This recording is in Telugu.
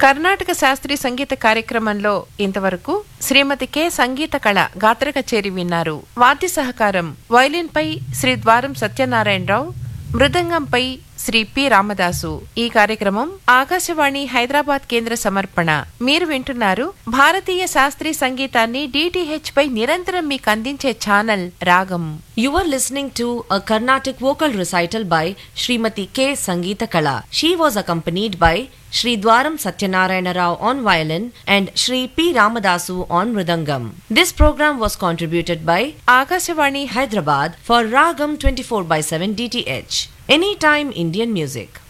కర్ణాటక శాస్త్రీయ సంగీత కార్యక్రమంలో ఇంతవరకు శ్రీమతి కె సంగీత కళ గాత్ర కచేరి విన్నారు. వాద్య సహకారం వయలిన్పై శ్రీ ద్వారం సత్యనారాయణరావు, మృదంగంపై శ్రీ పి రామదాసు. ఈ కార్యక్రమం ఆకాశవాణి హైదరాబాద్ కేంద్ర సమర్పణ. మీరు వింటున్నారు భారతీయ శాస్త్రీయ సంగీతాన్ని DTH పై నిరంతరం మీకు అందించే ఛానల్ రాగం. You are listening to a Carnatic vocal recital by Srimati K. Sangeeta Kala. She was accompanied by Shri Dwaram Satyanarayana Rao on violin and Shri P. Ramadasu on mridangam. This program was contributed by Akashvani Hyderabad for Ragam 24/7 DTH. Anytime Indian music.